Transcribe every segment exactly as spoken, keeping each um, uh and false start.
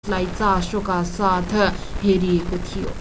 जसलाई चासोका साथ हेरिएको थियो।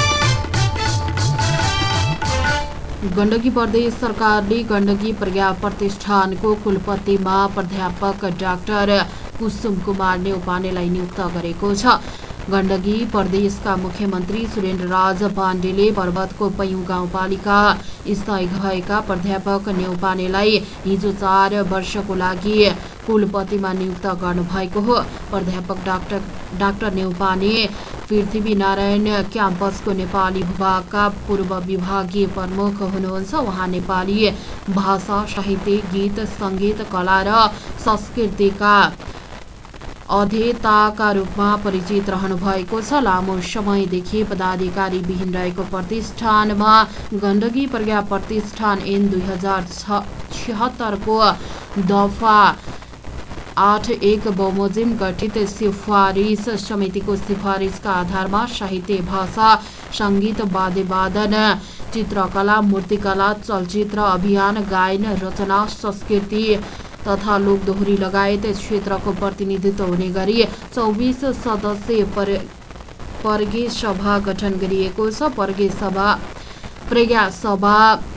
गण्डकी प्रदेश सरकारले गण्डकी प्रज्ञा प्रतिष्ठानको कुलपतिमा प्राध्यापक डाक्टर कुसुम कुमार नेउपानेलाई नियुक्त गरेको छ। गण्डकी प्रदेशका मुख्यमन्त्री सुरेन्द्र राज पाण्डेले पर्वतको पैयुँ गाउँपालिका स्थायी भएका प्राध्यापक नेउपानेलाई हिजो चार वर्षको लागि कुलपतिमा नियुक्त गर्नुभएको हो। प्राध्यापक डाक्टर डाक्टर नेउपाने पृथ्वीनारायण क्याम्पसको नेपाली विभागका पूर्व विभागीय प्रमुख हुनुहुन्छ। उहाँ नेपाली भाषा, साहित्य, गीत, सङ्गीत, कला र संस्कृतिका अध्येताका रूपमा परिचित रहनुभएको छ। लामो समयदेखि पदाधिकारी विहीन रहेको प्रतिष्ठानमा गण्डकी प्रज्ञा प्रतिष्ठान ऐन दुई हजार छिहत्तरको दफा आठ एक बमोजिम गठित सिफारिस समितिको सिफारिसका आधारमा साहित्य, भाषा, सङ्गीत, वाद्यवादन, चित्रकला, मूर्तिकला, चलचित्र, अभियान, गायन, रचना, संस्कृति तथा लोकदोहोरी लगायत क्षेत्रको प्रतिनिधित्व हुने गरी चौबिस सदस्यीय प्रज्ञा सभा गठन गरिएको छ। प्रज्ञा सभा प्रज्ञा सभा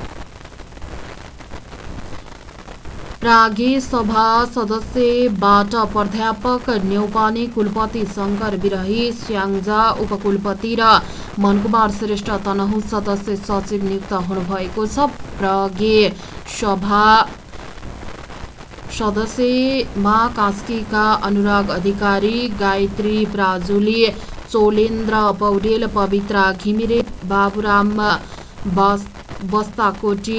प्राज्ञ सभा सदस्यबाट प्राध्यापक नेउपाने, कुलपति शङ्कर विरही स्याङ्जा उपकुलपति र मनकुमार श्रेष्ठ तनहुँ सदस्य सचिव नियुक्त हुनुभएको छ। प्रज्ञ सभा सदस्यमा कास्कीका अनुराग अधिकारी, गायत्री प्राजुली, चोलेन्द्र पौडेल, पवित्रा घिमिरे, बाबुराम बस्ताकोटी,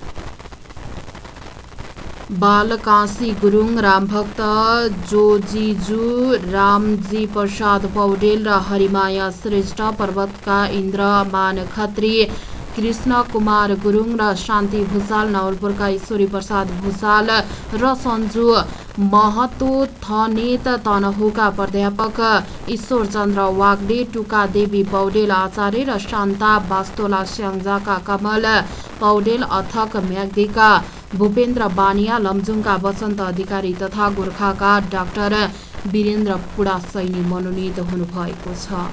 बालकाशी गुरुङ, रामभक्त जोजिजु, रामजी प्रसाद पौडेल र हरिमाया श्रेष्ठ, पर्वतका इन्द्रमान खत्री, कृष्ण कुमार गुरुङ र शान्ति भूषाल, नवलपुरका ईश्वरी प्रसाद भूषाल र सन्जु महतो, थनेत तनहुका प्राध्यापक ईश्वर चन्द्र वाग्ले, टुका देवी पौडेल आचार्य र शान्ता बास्तोला, स्याङ्जाका कमल पौडेल, अथक म्याग्दीका भूपेन्द्र बानिया, लमजुङका वसन्त अधिकारी तथा गोर्खाका डाक्टर वीरेन्द्र पुडा सैनी मनोनित हुनुभएको छ।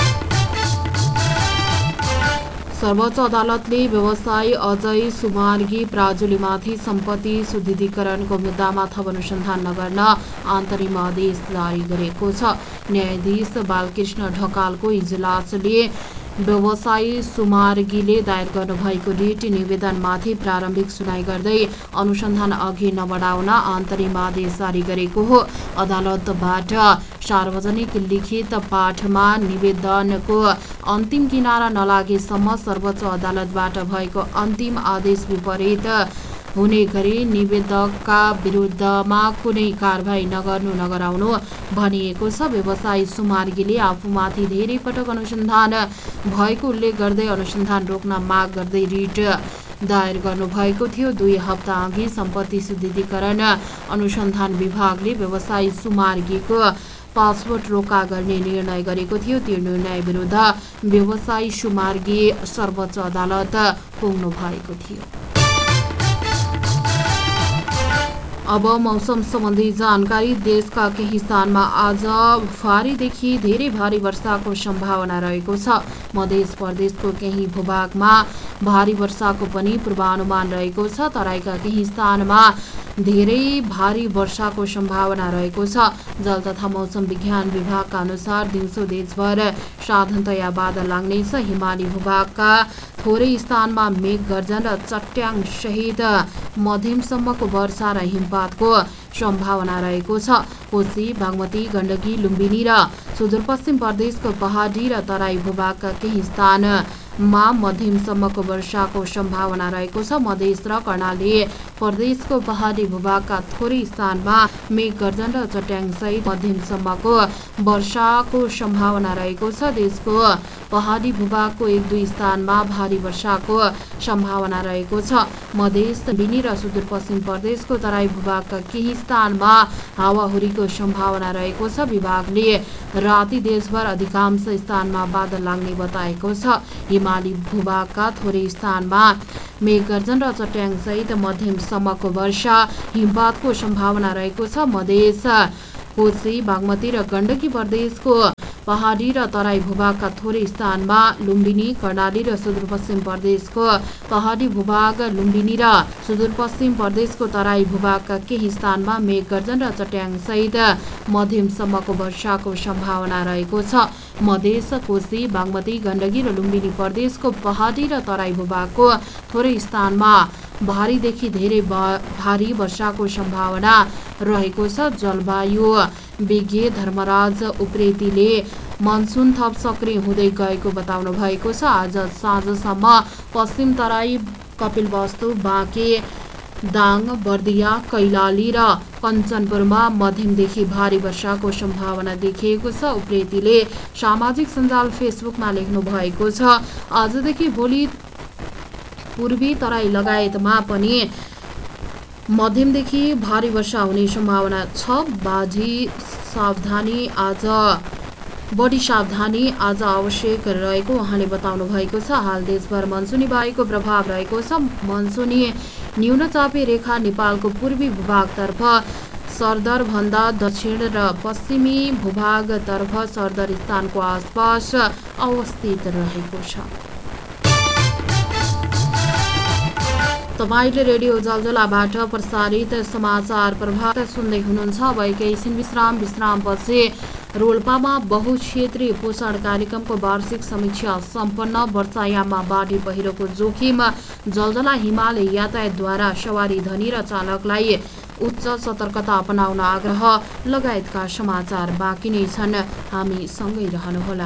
सर्वोच्च अदालतले व्यवसायी अजय सुमार्गी प्राजुलीमाथि सम्पत्ति सुदृढीकरणको मुद्दामा थप अनुसन्धान नगर्न अन्तरिम आदेश जारी गरेको छ। न्यायाधीश बालकृष्ण ढकालको इजलासले व्यवसायी सुमार्गीले दायर गर्नुभएको रिट निवेदनमाथि प्रारम्भिक सुनाई गर्दै अनुसन्धान अघि नबढाउन अन्तरिम आदेश जारी गरेको हो। अदालतबाट सार्वजनिक लिखित पाठमा निवेदनको अन्तिम किनारा नलागेसम्म सर्वोच्च अदालतबाट भएको अन्तिम आदेश विपरीत हुने गरी निवेदकका विरुद्धमा कुनै कारबाही नगर्नु नगराउनु भनिएको छ। व्यवसायी सुमार्गीले आफूमाथि धेरै पटक अनुसन्धान भएको उल्लेख गर्दै अनुसन्धान रोक्न माग गर्दै रिट दायर गर्नुभएको थियो। दुई हप्ता अघि सम्पत्ति सुदृढीकरण अनुसन्धान विभागले व्यवसायी सुमार्गीको पासपोर्ट रोका गर्ने निर्णय गरेको थियो। त्यो निर्णय विरुद्ध व्यवसायी सुमार्गी सर्वोच्च अदालत पुग्नु भएको थियो। अब मौसम सम्बन्धी जानकारी। देशका केही स्थानमा आज भारीदेखि धेरै भारी वर्षाको सम्भावना रहेको छ। मध्य प्रदेशको केही भूभागमा भारी वर्षाको पनि पूर्वानुमान रहेको छ। तराईका केही स्थानमा धेरै भारी वर्षाको सम्भावना रहेको छ। जल तथा मौसम विज्ञान विभागका अनुसार दिउँसो देशभर साधारणतया बादल लाग्नेछ। हिमाली भूभागका थोरै स्थानमा मेघ गर्जन र चट्याङ सहित मध्यमसम्मको वर्षा र हिमपातको सम्भावना रहेको छ। कोशी, बागमती, गण्डकी, लुम्बिनी र सुदूरपश्चिम प्रदेशको पहाडी र तराई भूभागका केही स्थानमा मध्यमसम्मको वर्षाको सम्भावना रहेको छ। मधेस र कर्णाली प्रदेशको पहाडी भूभागका थोरै स्थानमा मेघ गर्जन र चट्याङसहित मध्यमसम्मको वर्षाको सम्भावना रहेको छ। देशको पहाडी भूभागको एक दुई स्थानमा भारी वर्षाको सम्भावना रहेको छ। मधेस, लुम्बिनी र सुदूरपश्चिम प्रदेशको तराई भूभागका केही स्थानमा हावाहुरीको सम्भावना रहेको छ। विभागले राति देशभर अधिकांश स्थानमा बादल लाग्ने बताएको छ। हिमाली भूभागका थोरै स्थानमा मेघ गर्जन र चट्याङसहित मध्यमसम्मको वर्षा हिमपातको सम्भावना रहेको छ। मधेस कोशी बागमती र गण्डकी प्रदेशको पहाडी र तराई भूभागका थोरै स्थानमा लुम्बिनी, कर्णाली र सुदूरपश्चिम प्रदेशको पहाडी भूभाग, लुम्बिनी र सुदूरपश्चिम प्रदेशको तराई भूभागका केही स्थानमा मेघगर्जन र चट्याङसहित मध्यमसम्मको वर्षाको सम्भावना रहेको छ। मधेस, कोशी, बागमती, गण्डकी र लुम्बिनी प्रदेशको पहाडी र तराई भूभागको थोरै स्थानमा भारीदेखि धेरै भारी वर्षाको सम्भावना रहेको छ। जलवायु विज्ञ धर्मराज उप्रेतीले मनसुन थप सक्रिय हुँदै गएको बताउनु भएको छ। आज साँझसम्म पश्चिम तराई, कपिलवस्तु, बाँके, दाङ, बर्दिया, कैलाली र कञ्चनपुरमा मध्यमदेखि भारी वर्षाको सम्भावना देखिएको छ। उप्रेतीले सामाजिक सञ्जाल फेसबुकमा लेख्नु भएको छ, आजदेखि भोलि पूर्वी तराई लगायतमा पनि मध्यमदेखि भारी वर्षा हुने सम्भावना छ। बाजी सावधानी आज बढी सावधानी आज आवश्यक रहेको उहाँले बताउनु भएको छ। हाल देशभर मनसुनी वायुको प्रभाव रहेको छ। मनसुनी न्यूनचापे रेखा नेपालको पूर्वी भूभागतर्फ सरदर भन्दा दक्षिण र पश्चिमी भूभागतर्फ सरदर स्थानको आसपास अवस्थित रहेको छ। तपाईले रेडियो जलजलाबाट प्रसारित समाचार प्रभात सुन्दै हुनुहुन्छ। अब एकैछिन विश्राम विश्रामपछि रोल्पामा बहुक्षेत्रीय पोषण कार्यक्रमको वार्षिक समीक्षा सम्पन्न। वर्षायाममा बाढी पहिरोको जोखिम, जलजला हिमालय यातायातद्वारा सवारी धनी र चालकलाई उच्च सतर्कता अपनाउन आग्रह लगायतका समाचार बाँकी नै छन्। हामी सँगै रहनुहोला।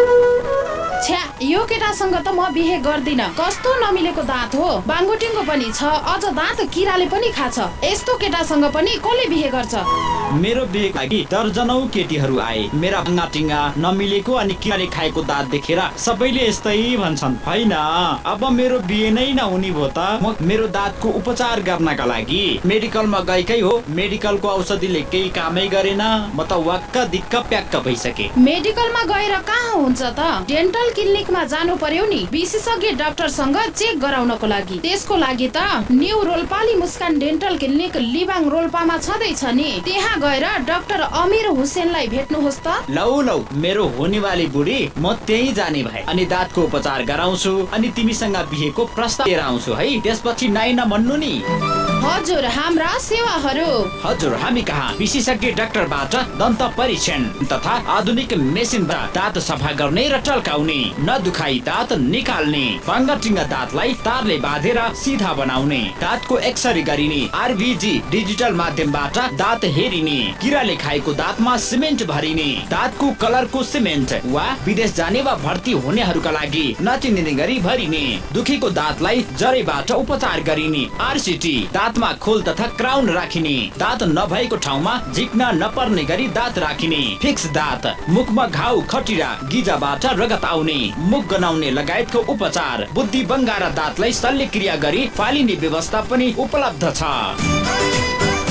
छ्या, यो केटासँग त म बिहे गर्दिन। कस्तो नमिलेको दाँत हो, बाङ्गोटिङको पनि छ, अझ दाँत किराले पनि खाछ। यस्तो केटासँग पनि कसले बिहे गर्छ? मेरो बिहे लागि दर्जनौ केटीहरू आए। मेरा बाङ्गाटिङा नमिलेको अनि किराले खाएको दाँत देखेर सबैले यस्तै भन्छन्। होइन, अब मेरो बिहे नै नहुने भयो त। म मेरो दाँतको उपचार गर्नका लागि मेडिकलमा गएकै हो, मेडिकलको औषधिले केही कामै गरेन। म त वाक्क दिक्क प्याक्क भइसके। मेडिकलमा गएर कहाँ हुन्छ त? डेन्टल क्लिनिकमा जानु पर्यो नि, विशेषज्ञ डाक्टरसँग चेक गराउनको लागि। त्यसको लागि त न्यू रोल्पाली मुस्कान डेन्टल क्लिनिक लिबाङ रोल्पामा छँदैछ नि। त्यहाँ गएर डाक्टर अमीर हुसेनलाई भेट्नुहोस् त। लौ लौ, मेरो हुनेवाली बुढी, म त्यही जाने भए अनि दाँतको उपचार गराउँछु अनि तिमीसँग बिहेको प्रस्ताव लिएर आउँछु है। त्यसपछि नाइ नभन्नु नि। हजुर, हाम्रा सेवाहरू। हजुर, हामी कहाँ विशेषज्ञ डाक्टरबाट दन्त परीक्षण तथा आधुनिक मेसिनबाट दाँत सफा गर्ने र टल्काउने, नदुखाई दाँत निकाल्ने, बाङ्गाटिङा दाँतलाई तारले बाँधेर सिधा बनाउने, दाँतको एक्सरे गरिने, आरभिजी डिजिटल माध्यमबाट दाँत हेरिने, किराले खाएको दाँतमा सिमेन्ट भरिने, दाँतको कलरको सिमेन्ट वा विदेश जाने वा भर्ती हुनेहरूका लागि नचिनिने गरी भरिने, दुखेको दाँतलाई जरेबाट उपचार गरिने, आरसिटी, दाँतमा खोल तथा क्राउन राखिने, दाँत नभएको ठाउँमा झिक्न नपर्ने गरी दाँत राखिने, फिक्स दाँत, मुखमा घाउ खटिरा गिजाबाट रगत आउने, मुख गनाउने लगायतको उपचार, बुद्धि बङ्गारा दाँतलाई शल्यक्रिया गरी फालिने व्यवस्था पनि उपलब्ध छ।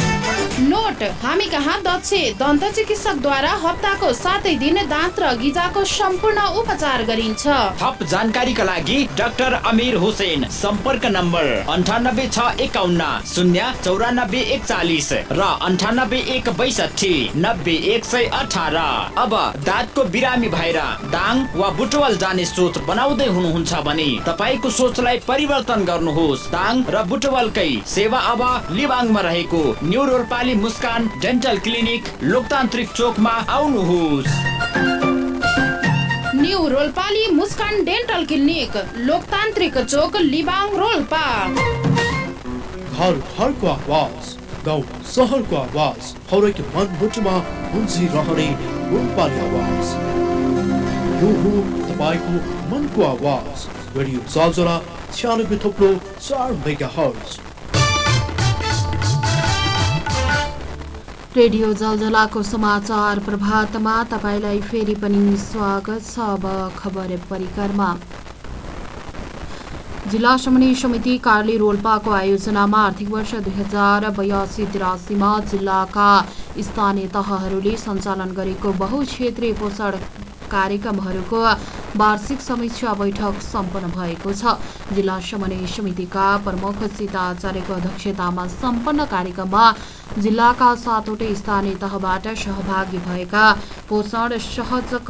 नोट, हामी कहाँ दक्ष दन्त चिकित्सकद्वारा हप्ताको सातै दिन दाँत र गिजाको सम्पूर्ण उपचार गरिन्छ। थप जानकारीका लागि डाक्टर अमीर हुसेन, सम्पर्क नम्बर अन्ठानब्बे छ एकाउन्न शून्य चौरानब्बे एकचालिस र अन्ठानब्बे एक बैसठी नब्बे एक सय अठार। अब दाँतको बिरामी भएर दाङ वा बुटवल जाने सोच बनाउँदै हुनुहुन्छ भने तपाईँको सोचलाई परिवर्तन गर्नुहोस्। दाङ र बुटवलकै सेवा अब लिबाङमा रहेको न्यू रोल्पाली मुस्कान डेन्टल क्लिनिक लोकतान्त्रिक चोकमा आउनुहोस्। न्यू रोल्पाली मुस्कान डेन्टल क्लिनिक लोकतान्त्रिक चोक लिबाङ रोल्पा। घर घरको आवाज, गाउँ सहरको आवाज, हरेक मनमुटुमा गुन्जिरहने रोल्पाली आवाज। यो हो तपाईँको मनको आवाज। रेडियो जलजला छ्यानब्बे थप्लो चार मेगाहर्ज। रेडियो जलजलाको समाचार प्रभातमा तपाईलाई फेरि पनि स्वागत छ। अब खबर परिक्रमा। जिल्ला समन्वय समिति कार्यालय रोल्पाको आयोजनामा आर्थिक वर्ष दुई हजार बयासी तिरासीमा जिल्लाका स्थानीय तहहरूले सञ्चालन गरेको बहुक्षेत्रीय पोषण कार्यक्रमहरूको वार्षिक समीक्षा बैठक सम्पन्न भएको छ। जिल्ला समन्वय समितिका प्रमुख सीता आचार्यको अध्यक्षतामा सम्पन्न कार्यक्रममा जिल्लाका सातवटै स्थानीय तहबाट सहभागी भएका पोषण सहज